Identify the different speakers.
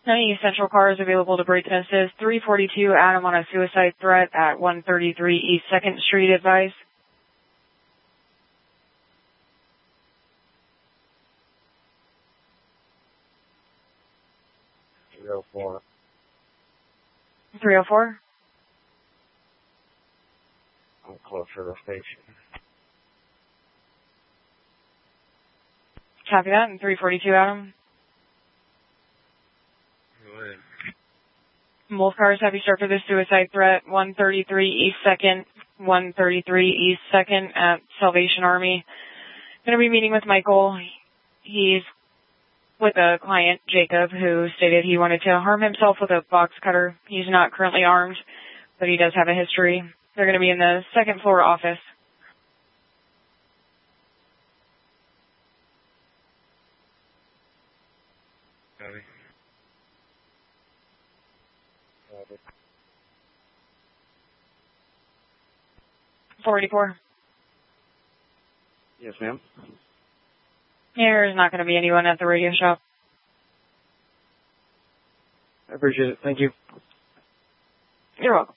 Speaker 1: Any central cars available to break and assist. 342 Adam on a suicide threat at 133 East 2nd Street, advised.
Speaker 2: .304.
Speaker 1: 304?
Speaker 2: I'm close to the station.
Speaker 1: Copy that. And 342 Adam.
Speaker 2: Go ahead.
Speaker 1: Both cars have you start for the suicide threat. 133 East 2nd, 133 East 2nd at Salvation Army. Going to be meeting with Michael. He's with a client, Jacob, who stated he wanted to harm himself with a box cutter. He's not currently armed, but he does have a history. They're going to be in the second floor office.
Speaker 2: Copy.
Speaker 1: 44.
Speaker 2: Yes, ma'am.
Speaker 1: There's not going to be anyone at the radio shop.
Speaker 2: I appreciate it. Thank you.
Speaker 1: You're welcome.